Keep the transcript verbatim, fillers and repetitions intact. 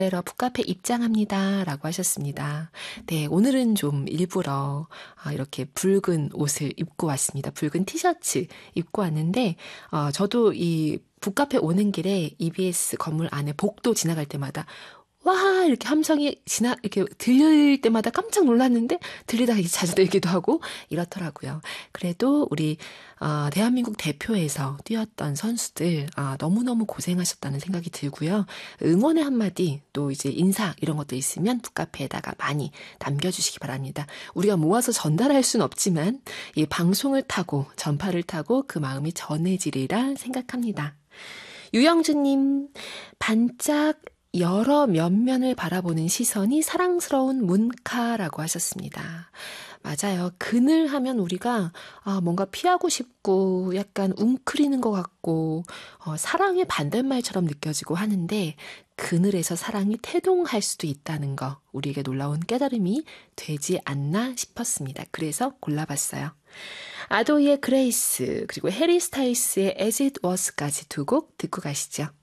러 북카페 입장합니다 라고 하셨습니다. 네, 오늘은 좀 일부러 이렇게 붉은 옷을 입고 왔습니다. 붉은 티셔츠 입고 왔는데 어, 저도 이 북카페 오는 길에 이비에스 건물 안에 복도 지나갈 때마다 와 이렇게 함성이 지나 이렇게 들릴 때마다 깜짝 놀랐는데 들리다가 자주 들기도 하고 이렇더라고요. 그래도 우리 어, 대한민국 대표에서 뛰었던 선수들 아, 너무너무 고생하셨다는 생각이 들고요. 응원의 한마디 또 이제 인사 이런 것도 있으면 북카페에다가 많이 남겨주시기 바랍니다. 우리가 모아서 전달할 수는 없지만 이 방송을 타고 전파를 타고 그 마음이 전해지리라 생각합니다. 유영주님 반짝 여러 면면을 바라보는 시선이 사랑스러운 문카라고 하셨습니다. 맞아요. 그늘 하면 우리가 아, 뭔가 피하고 싶고 약간 웅크리는 것 같고 어, 사랑의 반대말처럼 느껴지고 하는데 그늘에서 사랑이 태동할 수도 있다는 거 우리에게 놀라운 깨달음이 되지 않나 싶었습니다. 그래서 골라봤어요. 아도이의 그레이스 그리고 해리 스타일스의 As It Was까지 두 곡 듣고 가시죠.